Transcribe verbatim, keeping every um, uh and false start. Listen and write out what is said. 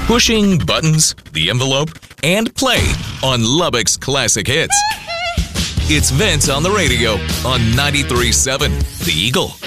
pushing buttons, the envelope, and play on Lubbock's classic hits. It's Vince on the radio on ninety-three point seven The Eagle.